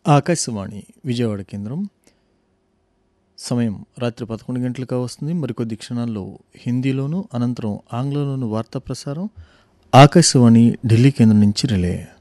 ఆకాశవాణి విజయవాడ కేంద్రం. సమయం రాత్రి 11 గంటలకు వస్తుంది. మరికొద్ది క్షణాల్లో హిందీలోను, అనంతరం ఆంగ్లంలోను వార్తా ప్రసారం. ఆకాశవాణి ఢిల్లీ కేంద్రం నుంచి రిలే.